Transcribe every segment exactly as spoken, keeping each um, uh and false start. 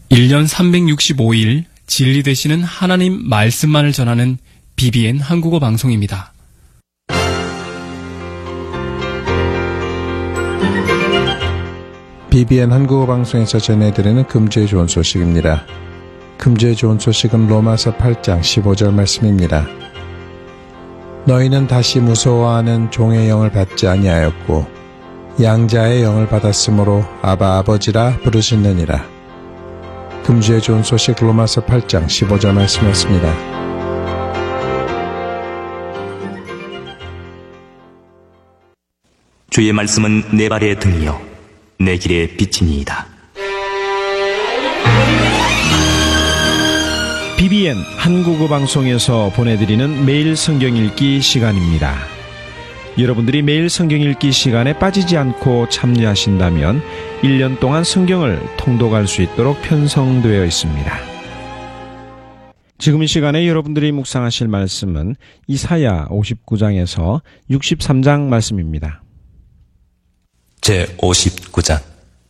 일 년 삼백육십오 일 진리 되시는 하나님 말씀만을 전하는 비비엔 한국어 방송입니다. 비비엔 한국어 방송에서 전해드리는 금주의 좋은 소식입니다. 금주의 좋은 소식은 로마서 팔 장 십오 절 말씀입니다. 너희는 다시 무서워하는 종의 영을 받지 아니하였고 양자의 영을 받았으므로 아바 아버지라 부르시느니라. 금주의 좋은 소식 로마서 팔 장 십오 절 말씀이었습니다. 주의 말씀은 내 발의 등이요 내 길의 빛이니이다. 비비엔 한국어 방송에서 보내드리는 매일 성경 읽기 시간입니다. 여러분들이 매일 성경 읽기 시간에 빠지지 않고 참여하신다면 일 년 동안 성경을 통독할 수 있도록 편성되어 있습니다. 지금 이 시간에 여러분들이 묵상하실 말씀은 이사야 오십구 장에서 육십삼 장 말씀입니다. 제오십구 장.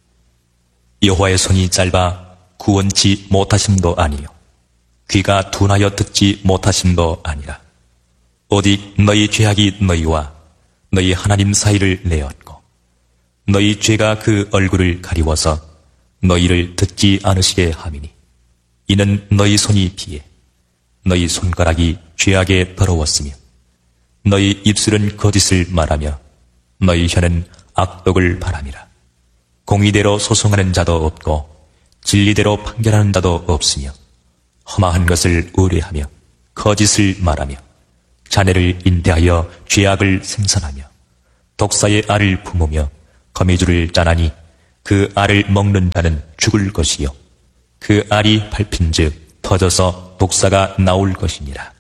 여호와의 손이 짧아 구원치 못하심도 아니요 귀가 둔하여 듣지 못하심도 아니라 오직 너희 죄악이 너희와 너희 하나님 사이를 내었고 너희 죄가 그 얼굴을 가리워서 너희를 듣지 않으시게 함이니 이는 너희 손이 비해 너희 손가락이 죄악에 더러웠으며 너희 입술은 거짓을 말하며 너희 혀는 악독을 바람이라. 공의대로 소송하는 자도 없고 진리대로 판결하는 자도 없으며 험한 것을 의뢰하며 거짓을 말하며 자네를 인대하여 죄악을 생산하며 독사의 알을 품으며 거미줄을 짜나니 그 알을 먹는 자는 죽을 것이요 그 알이 밟힌즉 터져서 독사가 나올 것이니라.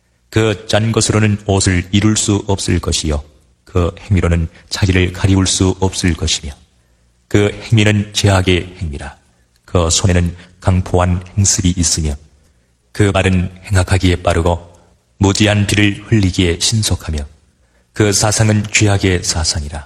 그 짠 것으로는 옷을 이룰 수 없을 것이요 그 행위로는 자기를 가리울 수 없을 것이며 그 행위는 죄악의 행위라. 그 손에는 강포한 행습이 있으며 그 말은 행악하기에 빠르고 무지한 피를 흘리기에 신속하며 그 사상은 죄악의 사상이라.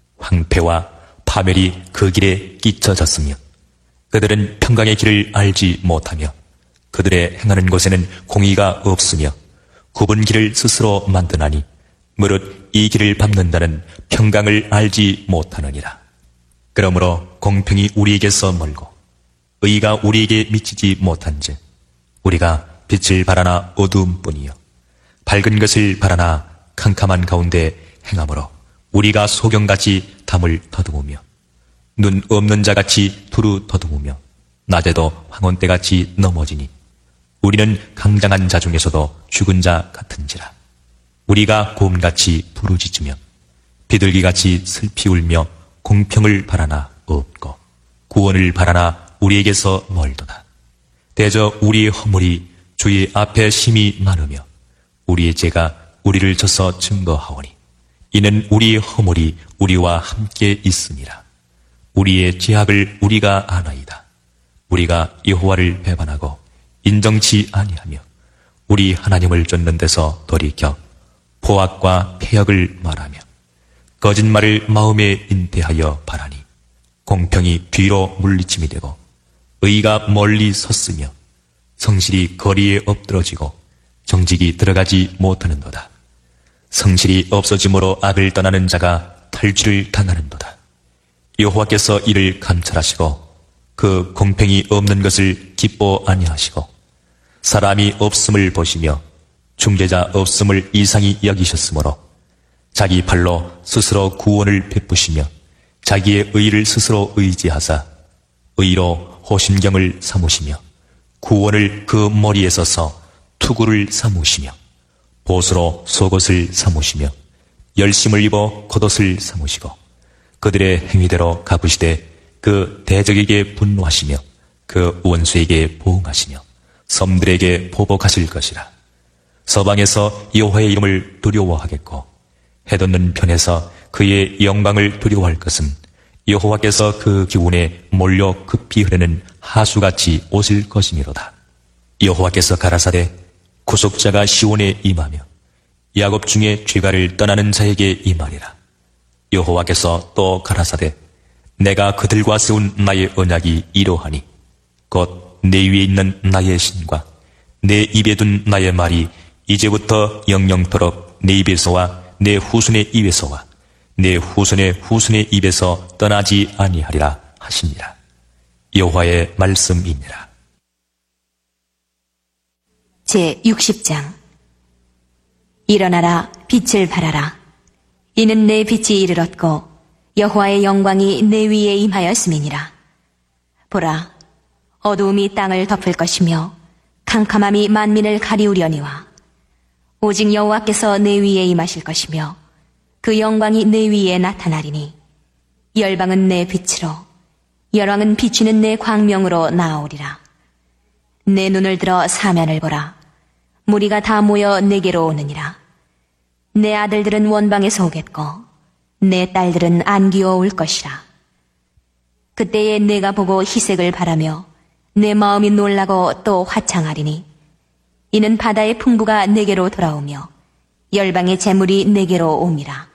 황폐와 파멸이 그 길에 끼쳐졌으며 그들은 평강의 길을 알지 못하며 그들의 행하는 곳에는 공의가 없으며 굽은 길을 스스로 만드나니 무릇 이 길을 밟는 자는 평강을 알지 못하느니라. 그러므로 공평이 우리에게서 멀고 의가 우리에게 미치지 못한즉 우리가 빛을 바라나 어두움뿐이요 밝은 것을 바라나 캄캄한 가운데 행함으로 우리가 소경같이 담을 더듬으며 눈 없는 자같이 두루 더듬으며 낮에도 황혼때같이 넘어지니 우리는 강장한 자 중에서도 죽은 자 같은지라. 우리가 곰같이 부르짖으며 비둘기같이 슬피 울며 공평을 바라나 없고 구원을 바라나 우리에게서 멀도다. 대저 우리의 허물이 주의 앞에 심히 많으며 우리의 죄가 우리를 쳐서 증거하오니 이는 우리의 허물이 우리와 함께 있음이라. 우리의 죄악을 우리가 아나이다. 우리가 여호와를 배반하고 인정치 아니하며 우리 하나님을 쫓는 데서 돌이켜 포악과 폐역을 말하며 거짓말을 마음에 인태하여 바라니 공평이 뒤로 물리침이 되고 의가 멀리 섰으며 성실이 거리에 엎드러지고 정직이 들어가지 못하는도다. 성실이 없어짐으로 악을 떠나는 자가 탈취를 당하는도다. 여호와께서 이를 감찰하시고 그 공평이 없는 것을 기뻐 아니하시고 사람이 없음을 보시며 중재자 없음을 이상히 여기셨으므로 자기 발로 스스로 구원을 베푸시며 자기의 의를 스스로 의지하사 의로 호심경을 삼으시며 구원을 그 머리에 서서 투구를 삼으시며 보수로 속옷을 삼으시며 열심을 입어 겉옷을 삼으시고 그들의 행위대로 갚으시되 그 대적에게 분노하시며 그 원수에게 보응하시며 섬들에게 보복하실 것이라. 서방에서 여호와의 이름을 두려워하겠고 해돋는 편에서 그의 영광을 두려워할 것은 여호와께서 그 기운에 몰려 급히 흐르는 하수같이 오실 것이미로다. 여호와께서 가라사대 구속자가 시온에 임하며 야곱 중에 죄가를 떠나는 자에게 임하리라. 여호와께서 또 가라사대 내가 그들과 세운 나의 언약이 이러하니 곧 내 위에 있는 나의 신과 내 입에 둔 나의 말이 이제부터 영영토록 내 입에서와 내 후손의 입에서와 내 후손의 후손의 입에서 떠나지 아니하리라 하시니라. 여호와의 말씀이니라. 제육십 장. 일어나라, 빛을 발하라. 이는 내 빛이 이르렀고 여호와의 영광이 내 위에 임하였음이니라. 보라, 어두움이 땅을 덮을 것이며 캄캄함이 만민을 가리우려니와 오직 여호와께서 내 위에 임하실 것이며 그 영광이 내 위에 나타나리니 열방은 내 빛으로 열왕은 비추는 내 광명으로 나아오리라. 내 눈을 들어 사면을 보라. 무리가 다 모여 내게로 오느니라. 내 아들들은 원방에서 오겠고 내 딸들은 안기어 올 것이라. 그때에 내가 보고 희색을 바라며 내 마음이 놀라고 또 화창하리니 이는 바다의 풍부가 내게로 돌아오며 열방의 재물이 내게로 옴이라.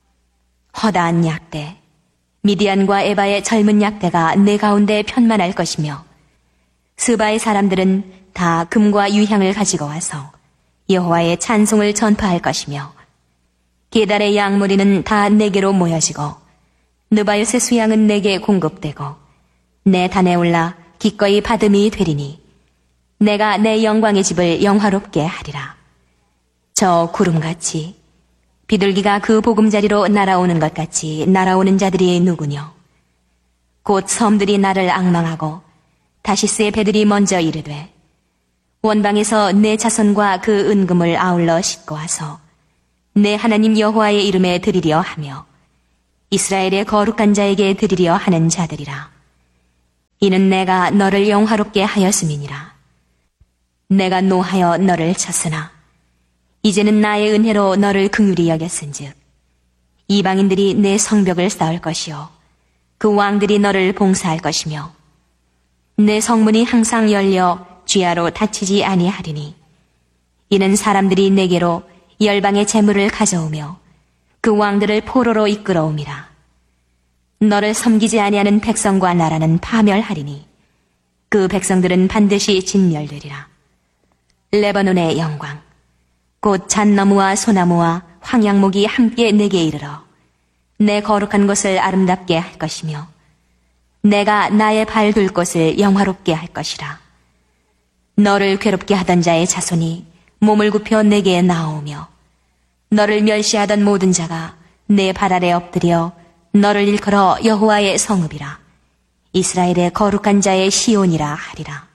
허다한 약대 미디안과 에바의 젊은 약대가 내 가운데 편만할 것이며 스바의 사람들은 다 금과 유향을 가지고 와서 여호와의 찬송을 전파할 것이며 게달의 양무리는 다 내게로 모여지고 느바요스의 수양은 내게 공급되고 내 단에 올라 기꺼이 받음이 되리니 내가 내 영광의 집을 영화롭게 하리라. 저 구름같이 비둘기가 그 보금자리로 날아오는 것 같이 날아오는 자들이 누구뇨? 곧 섬들이 나를 앙망하고 다시스의 배들이 먼저 이르되 원방에서 내 자손과 그 은금을 아울러 싣고 와서 내 하나님 여호와의 이름에 드리려 하며 이스라엘의 거룩한 자에게 드리려 하는 자들이라. 이는 내가 너를 영화롭게 하였음이니라. 내가 노하여 너를 쳤으나 이제는 나의 은혜로 너를 긍휼히 여겼은즉 이방인들이 내 성벽을 쌓을 것이요 그 왕들이 너를 봉사할 것이며 내 성문이 항상 열려 쥐하로 닫히지 아니하리니 이는 사람들이 내게로 열방의 재물을 가져오며 그 왕들을 포로로 이끌어옴이라. 너를 섬기지 아니하는 백성과 나라는 파멸하리니 그 백성들은 반드시 진멸되리라. 레바논의 영광 곧 잣나무와 소나무와 황양목이 함께 내게 이르러 내 거룩한 곳을 아름답게 할 것이며 내가 나의 발 둘 곳을 영화롭게 할 것이라. 너를 괴롭게 하던 자의 자손이 몸을 굽혀 내게 나오며 너를 멸시하던 모든 자가 내 발 아래 엎드려 너를 일컬어 여호와의 성읍이라 이스라엘의 거룩한 자의 시온이라 하리라.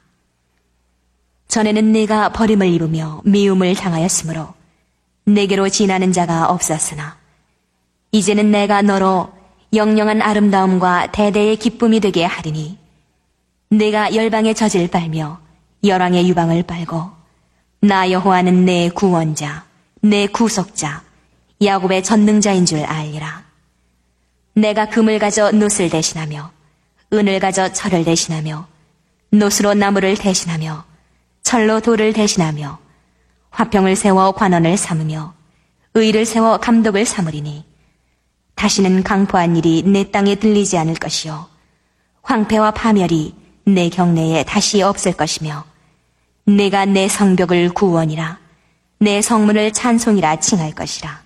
전에는 내가 버림을 입으며 미움을 당하였으므로 내게로 지나는 자가 없었으나 이제는 내가 너로 영영한 아름다움과 대대의 기쁨이 되게 하리니 내가 열방의 젖을 빨며 열왕의 유방을 빨고 나 여호와는 내 구원자 내 구속자 야곱의 전능자인 줄 알리라. 내가 금을 가져 놋을 대신하며 은을 가져 철을 대신하며 놋으로 나무를 대신하며 철로 돌을 대신하며 화평을 세워 관원을 삼으며 의를 세워 감독을 삼으리니 다시는 강포한 일이 내 땅에 들리지 않을 것이요 황폐와 파멸이 내 경내에 다시 없을 것이며 내가 내 성벽을 구원이라 내 성문을 찬송이라 칭할 것이라.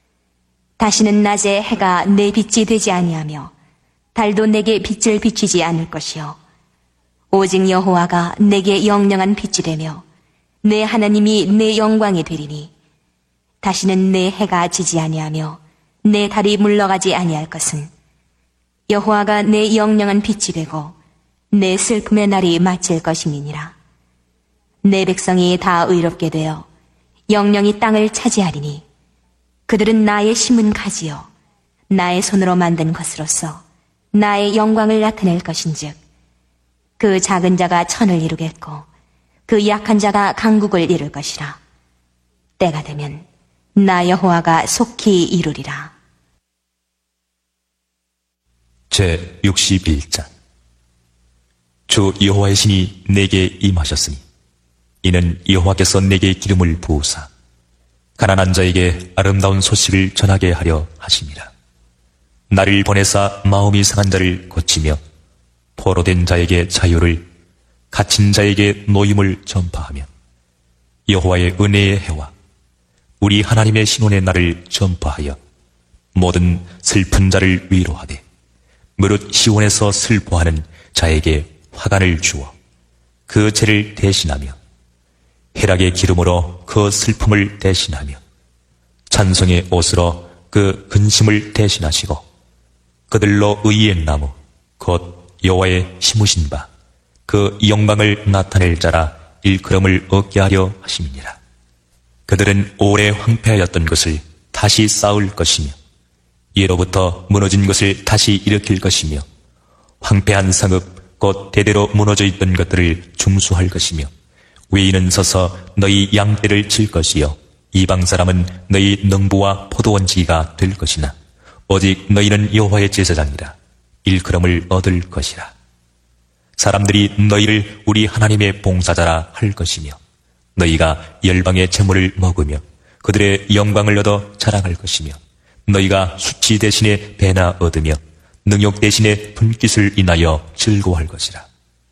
다시는 낮에 해가 내 빛이 되지 아니하며 달도 내게 빛을 비추지 않을 것이요 오직 여호와가 내게 영영한 빛이 되며 내 하나님이 내 영광이 되리니 다시는 내 해가 지지 아니하며 내 달이 물러가지 아니할 것은 여호와가 내 영영한 빛이 되고 내 슬픔의 날이 마칠 것임이니라. 내 백성이 다 의롭게 되어 영영이 땅을 차지하리니 그들은 나의 심은 가지요 나의 손으로 만든 것으로서 나의 영광을 나타낼 것인즉 그 작은 자가 천을 이루겠고 그 약한 자가 강국을 이룰 것이라. 때가 되면 나 여호와가 속히 이루리라. 제육십일 장. 주 여호와의 신이 내게 임하셨으니 이는 여호와께서 내게 기름을 부으사 가난한 자에게 아름다운 소식을 전하게 하려 하심이라. 나를 보내사 마음이 상한 자를 고치며 포로된 자에게 자유를 갇힌 자에게 노임을 전파하며 여호와의 은혜의 해와 우리 하나님의 신원의 날을 전파하여 모든 슬픈 자를 위로하되 무릇 시온에서 슬퍼하는 자에게 화관을 주어 그 죄를 대신하며 희락의 기름으로 그 슬픔을 대신하며 찬송의 옷으로 그 근심을 대신하시고 그들로 의의 나무 곧 여호와의 심으신 바 그 영광을 나타낼 자라 일컬음을 얻게 하려 하심이니라. 그들은 오래 황폐하였던 것을 다시 쌓을 것이며 예로부터 무너진 것을 다시 일으킬 것이며 황폐한 성읍 곧 대대로 무너져 있던 것들을 중수할 것이며 외인은 서서 너희 양떼를 칠 것이요 이방 사람은 너희 능부와 포도원지기가 될 것이나 오직 너희는 여호와의 제사장이라 일컬음을 얻을 것이라. 사람들이 너희를 우리 하나님의 봉사자라 할 것이며 너희가 열방의 재물을 먹으며 그들의 영광을 얻어 자랑할 것이며 너희가 수치 대신에 배나 얻으며 능욕 대신에 분깃을 인하여 즐거워할 것이라.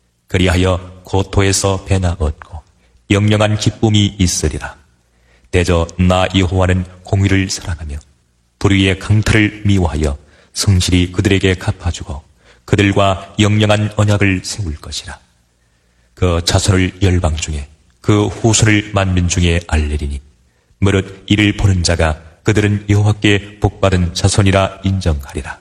그리하여 고토에서 배나 얻고 영영한 기쁨이 있으리라. 대저 나 여호와는 공의를 사랑하며 불의의 강탈을 미워하여 성실히 그들에게 갚아주고 그들과 영영한 언약을 세울 것이라. 그 자손을 열방 중에 그 후손을 만민 중에 알리리니 무릇 이를 보는 자가 그들은 여호와께 복받은 자손이라 인정하리라.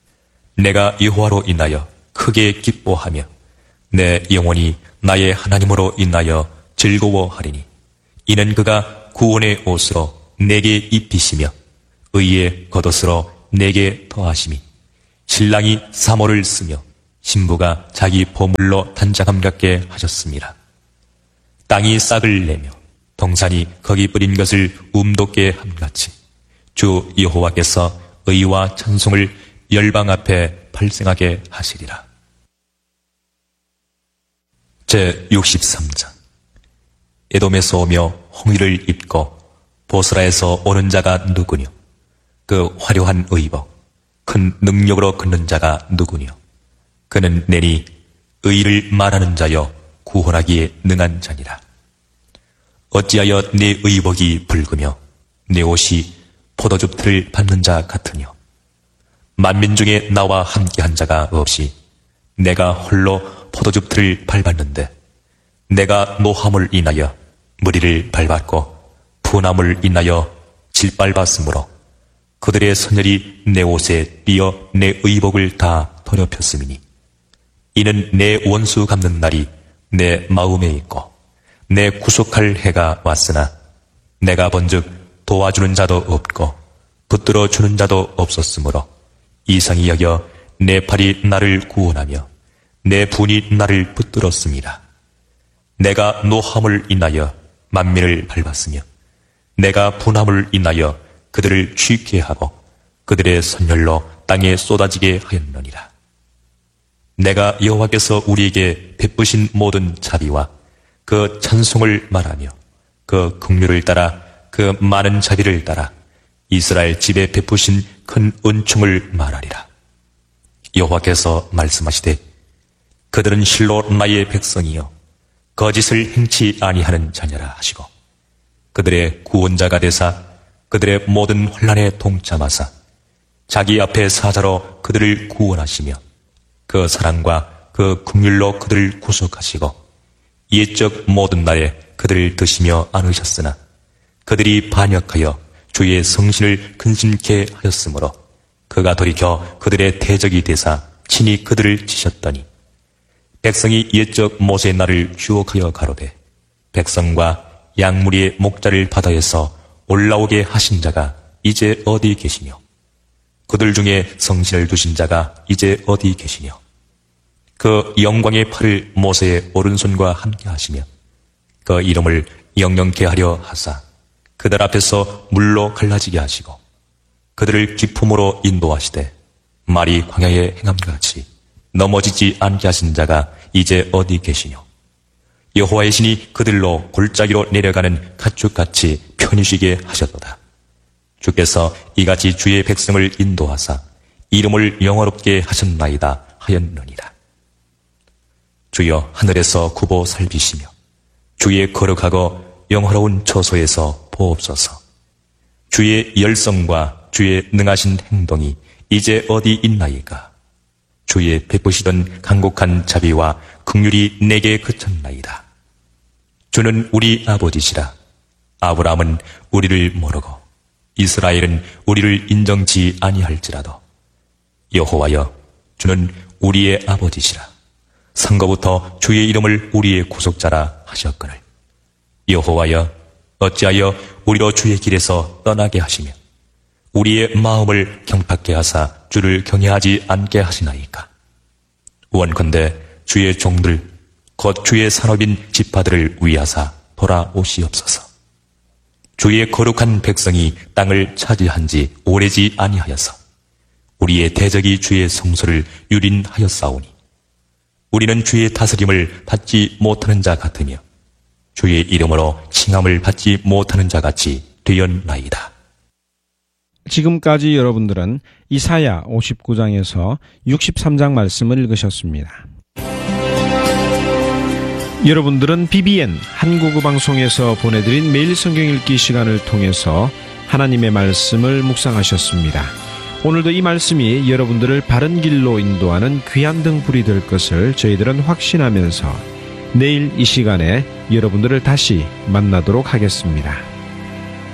내가 여호와로 인하여 크게 기뻐하며 내 영혼이 나의 하나님으로 인하여 즐거워하리니 이는 그가 구원의 옷으로 내게 입히시며 의의 겉옷으로 내게 더하심이 신랑이 사모를 쓰며 신부가 자기 보물로 단장함 같게 하셨습니다. 땅이 싹을 내며 동산이 거기 뿌린 것을 움돋게 함같이 주 여호와께서 의와 찬송을 열방 앞에 발생하게 하시리라. 제육십삼 장. 에돔에서 오며 홍위를 입고 보스라에서 오는 자가 누구뇨? 그 화려한 의복 큰 능력으로 걷는 자가 누구뇨? 그는 내니 의를 말하는 자여 구원하기에 능한 자니라. 어찌하여 내 의복이 붉으며 내 옷이 포도즙 틀을 밟는 자 같으뇨? 만민 중에 나와 함께한 자가 없이 내가 홀로 포도즙 틀을 밟았는데 내가 노함을 인하여 무리를 밟았고 분함을 인하여 질밟았으므로 그들의 선열이 내 옷에 삐어 내 의복을 다 더럽혔음이니 이는 내 원수 갚는 날이 내 마음에 있고 내 구속할 해가 왔으나 내가 본즉 도와주는 자도 없고 붙들어 주는 자도 없었으므로 이상히 여겨 내 팔이 나를 구원하며 내 분이 나를 붙들었습니다. 내가 노함을 인하여 만민을 밟았으며 내가 분함을 인하여 그들을 취케 하고 그들의 선열로 땅에 쏟아지게 하였느니라. 내가 여호와께서 우리에게 베푸신 모든 자비와 그 찬송을 말하며 그 긍휼을 따라 그 많은 자비를 따라 이스라엘 집에 베푸신 큰 은총을 말하리라. 여호와께서 말씀하시되 그들은 실로 나의 백성이요 거짓을 행치 아니하는 자녀라 하시고 그들의 구원자가 되사 그들의 모든 환난에 동참하사 자기 앞에 사자로 그들을 구원하시며 그 사랑과 그 긍휼로 그들을 구속하시고 옛적 모든 날에 그들을 드시며 안으셨으나 그들이 반역하여 주의 성신을 근심케 하였으므로 그가 돌이켜 그들의 대적이 되사 친히 그들을 치셨더니 백성이 옛적 모세의 날을 주옥하여 가로되 백성과 양무리의 목자를 바다에서 올라오게 하신 자가 이제 어디 계시며 그들 중에 성신을 두신 자가 이제 어디 계시며 그 영광의 팔을 모세의 오른손과 함께 하시며 그 이름을 영영케 하려 하사 그들 앞에서 물로 갈라지게 하시고 그들을 기품으로 인도하시되 말이 광야에 행함같이 넘어지지 않게 하신 자가 이제 어디 계시뇨? 여호와의 신이 그들로 골짜기로 내려가는 가축같이 편히 쉬게 하셨도다. 주께서 이같이 주의 백성을 인도하사 이름을 영화롭게 하셨나이다 하였느니라. 주여 하늘에서 구보 살피시며 주의 거룩하고 영화로운 처소에서 보옵소서. 주의 열성과 주의 능하신 행동이 이제 어디 있나이까. 주의 베푸시던 간곡한 자비와 긍휼이 내게 그쳤나이다. 주는 우리 아버지시라. 아브라함은 우리를 모르고 이스라엘은 우리를 인정치 아니할지라도 여호와여, 주는 우리의 아버지시라. 상거부터 주의 이름을 우리의 구속자라 하셨거늘 여호와여, 어찌하여 우리로 주의 길에서 떠나게 하시며 우리의 마음을 경팍게 하사 주를 경외하지 않게 하시나이까. 원컨대 주의 종들 곧 주의 산업인 지파들을 위하사 돌아오시옵소서. 주의 거룩한 백성이 땅을 차지한 지 오래지 아니하여서 우리의 대적이 주의 성소를 유린하였사오니 우리는 주의 다스림을 받지 못하는 자 같으며 주의 이름으로 칭함을 받지 못하는 자 같이 되었나이다. 지금까지 여러분들은 이사야 오십구 장에서 육십삼 장 말씀을 읽으셨습니다. 여러분들은 비비엔 한국어 방송에서 보내드린 매일 성경 읽기 시간을 통해서 하나님의 말씀을 묵상하셨습니다. 오늘도 이 말씀이 여러분들을 바른 길로 인도하는 귀한 등불이 될 것을 저희들은 확신하면서 내일 이 시간에 여러분들을 다시 만나도록 하겠습니다.